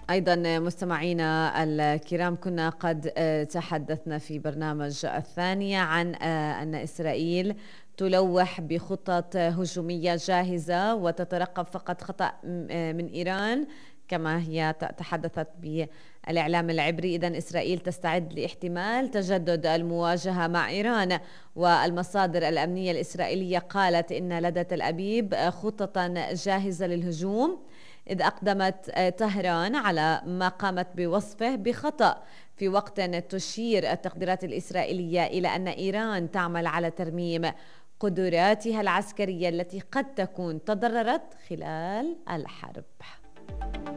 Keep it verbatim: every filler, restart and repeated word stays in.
أيضا مستمعينا الكرام، كنا قد تحدثنا في برنامج الثانية عن أن إسرائيل تلوح بخطط هجومية جاهزة وتترقب فقط خطأ من إيران، كما هي تحدثت بالإعلام العبري. إذن إسرائيل تستعد لاحتمال تجدد المواجهة مع إيران، والمصادر الأمنية الإسرائيلية قالت إن لدى تل أبيب خططا جاهزة للهجوم، إذ أقدمت طهران على ما قامت بوصفه بخطأ، في وقت تشير التقديرات الإسرائيلية إلى أن إيران تعمل على ترميم قدراتها العسكرية التي قد تكون تضررت خلال الحرب.